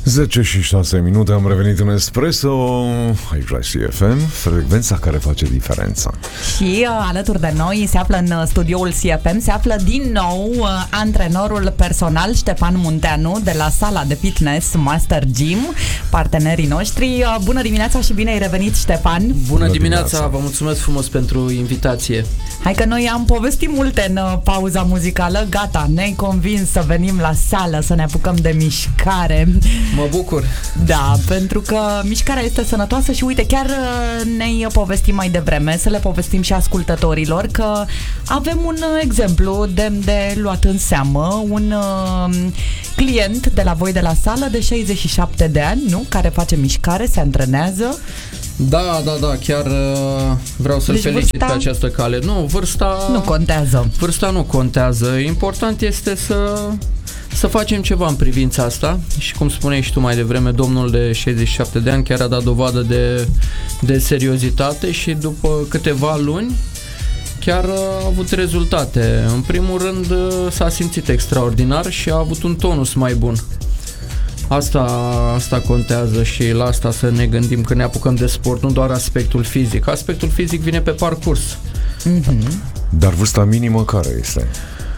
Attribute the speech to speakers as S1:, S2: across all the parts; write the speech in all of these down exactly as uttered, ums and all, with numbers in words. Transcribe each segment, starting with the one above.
S1: zece și șase minute, am revenit în Espresso, aici la C F M, frecvența care face diferența.
S2: Și uh, alături de noi se află în studioul C F M, se află din nou uh, antrenorul personal Ștefan Munteanu de la sala de fitness Master Gym, partenerii noștri. Uh, bună dimineața și bine ai revenit, Ștefan!
S3: Bună,
S1: Bună
S3: dimineața,
S1: dimineața,
S3: vă mulțumesc frumos pentru invitație.
S2: Hai că noi am povestit multe în uh, pauza muzicală, gata, ne-ai convins să venim la sală, să ne apucăm de mișcare.
S3: Mă bucur.
S2: Da, pentru că mișcarea este sănătoasă și uite, chiar uh, ne-ai povestit mai devreme, să le povestim și ascultătorilor că avem un uh, exemplu demn de luat în seamă, un uh, client de la voi de la sală de șaizeci și șapte de ani, nu? Care face mișcare, se antrenează.
S3: Da, da, da, chiar uh, vreau să-l
S2: Deci
S3: felicit
S2: vârsta?
S3: pe această cale. Nu, vârsta...
S2: Nu contează.
S3: Vârsta nu contează. Important este să... să facem ceva în privința asta și cum spuneai și tu mai devreme, domnul de șaizeci și șapte de ani chiar a dat dovadă de, de seriozitate și după câteva luni chiar a avut rezultate. În primul rând s-a simțit extraordinar și a avut un tonus mai bun. Asta, asta contează și la asta să ne gândim când ne apucăm de sport, nu doar aspectul fizic. Aspectul fizic vine pe parcurs.
S2: Mm-hmm.
S1: Dar vârsta minimă care este?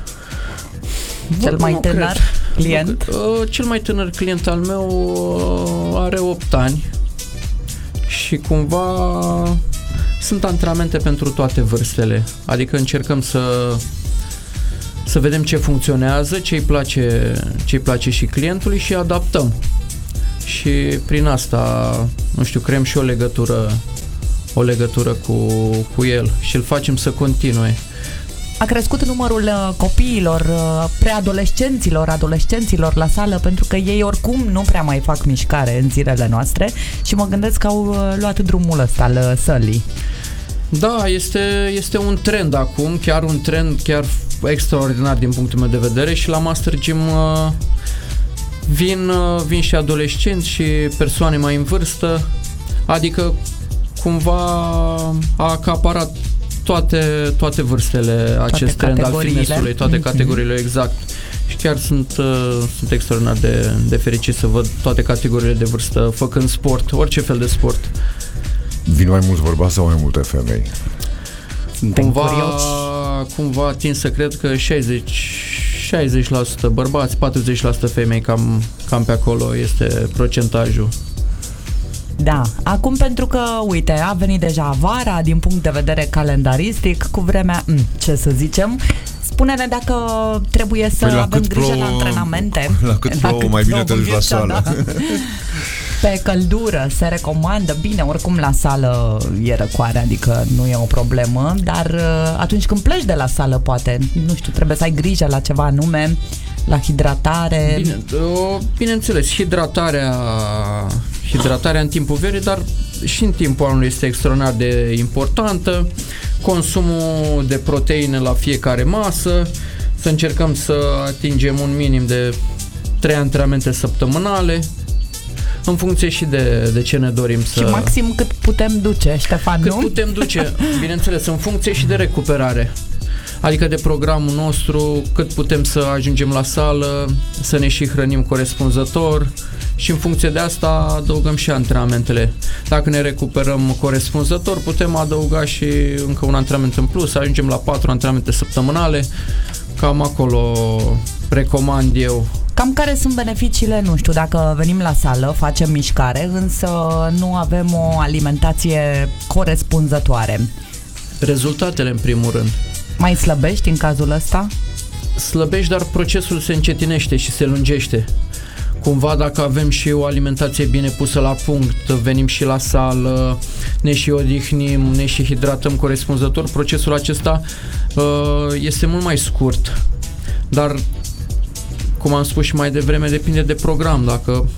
S2: Cel mai
S3: nu
S2: tânăr
S3: cred.
S2: client?
S3: Nu, uh, cel mai tânăr client al meu uh, are opt ani și cumva sunt antrenamente pentru toate vârstele. Adică încercăm să să vedem ce funcționează, ce îi place, ce îi place și clientului și adaptăm. Și prin asta, nu știu, creăm și o legătură o legătură cu, cu el și îl facem să continue.
S2: A crescut numărul uh, copiilor, uh, preadolescenților, adolescenților la sală, pentru că ei oricum nu prea mai fac mișcare în zilele noastre și mă gândesc că au uh, luat drumul ăsta al sălii.
S3: Da, este, este un trend acum, chiar un trend chiar extraordinar din punctul meu de vedere și la Master Gym uh, vin, uh, vin și adolescenți și persoane mai în vârstă, adică cumva a acaparat toate, toate vârstele toate acest trend al fitness-ului, toate mm-hmm. categoriile, exact. Și chiar sunt, uh, sunt extraordinar de, de fericit să văd toate categoriile de vârstă făcând sport, orice fel de sport.
S1: Vin mai mulți bărbați sau mai multe femei?
S3: Cumva, cumva tind să cred că șaizeci la sută bărbați, patruzeci la sută femei, cam, cam pe acolo este procentajul.
S2: Da, acum pentru că, uite, a venit deja vara din punct de vedere calendaristic, cu vremea, m, ce să zicem, spune-ne dacă trebuie să
S1: păi
S2: avem grijă
S1: plouă,
S2: la antrenamente.
S1: La cât plouă, mai bine te duci la sală. Da.
S2: Pe căldură se recomandă, bine, oricum la sală e răcoare, adică nu e o problemă, dar atunci când pleci de la sală, poate, nu știu, trebuie să ai grijă la ceva anume, la hidratare.
S3: Bine, o, bineînțeles, hidratarea, hidratarea în timpul verii, dar și în timpul anului este extraordinar de importantă, consumul de proteine la fiecare masă, să încercăm să atingem un minim de trei antrenamente săptămânale, în funcție și de, de ce ne dorim să...
S2: Și maxim cât putem duce, Ștefan,
S3: cât
S2: nu?
S3: Cât putem duce, bineînțeles, în funcție și de recuperare. Adică de programul nostru, cât putem să ajungem la sală, să ne și hrănim corespunzător și în funcție de asta adăugăm și antrenamentele. Dacă ne recuperăm corespunzător, putem adăuga și încă un antrenament în plus, ajungem la patru antrenamente săptămânale, cam acolo recomand eu.
S2: Cam care sunt beneficiile, nu știu, dacă venim la sală, facem mișcare, însă nu avem o alimentație corespunzătoare?
S3: Rezultatele, în primul rând.
S2: Mai slăbești în cazul ăsta?
S3: Slăbești, dar procesul se încetinește și se lungește. Cumva dacă avem și o alimentație bine pusă la punct, venim și la sală, ne și odihnim, ne și hidratăm corespunzător, procesul acesta uh, este mult mai scurt. Dar, cum am spus și mai devreme, depinde de program. Dacă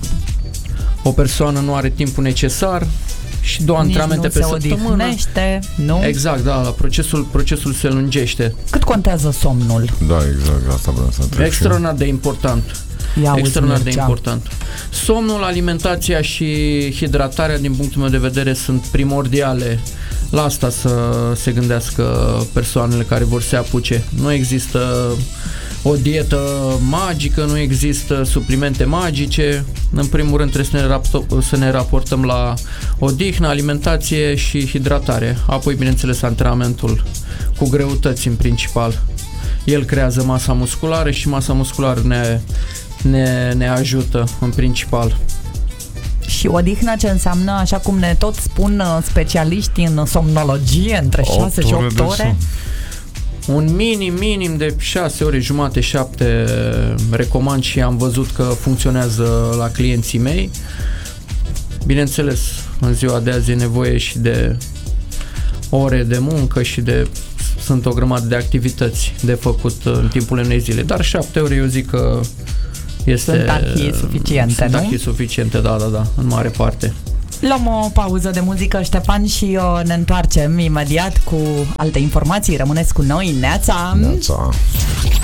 S3: o persoană nu are timpul necesar și două antrenamente pe săptămână,
S2: odihnește, nu?
S3: Exact, da, procesul, procesul se lungește.
S2: Cât contează somnul?
S1: Da, exact, asta vreau să întreb.
S3: Extraordinar de important.
S2: Ia
S3: Extraordinar de important. Somnul, alimentația și hidratarea, din punctul meu de vedere, sunt primordiale. La asta să se gândească persoanele care vor să se apuce. Nu există o dietă magică, nu există suplimente magice. În primul rând trebuie să ne, rap- să ne raportăm la odihnă, alimentație și hidratare. Apoi, bineînțeles, antrenamentul cu greutăți în principal. El creează masa musculară și masa musculară ne, ne, ne ajută în principal.
S2: Și odihnă ce înseamnă, așa cum ne tot spun specialiști în somnologie, între șase și opt ore?
S3: Un minim, minim de șase ore jumate, șapte recomand și am văzut că funcționează la clienții mei. Bineînțeles, în ziua de azi e nevoie și de ore de muncă și de sunt o grămadă de activități de făcut în timpul unei zile, dar șapte ore eu zic că este...
S2: Sunt arhii suficiente,
S3: sunt
S2: nu?
S3: arhii suficiente, da, da, da, în mare parte.
S2: Luăm o pauză de muzică, Ștefan, și uh, ne întoarcem imediat cu alte informații. Rămâneți cu noi, Neața!
S1: Neața.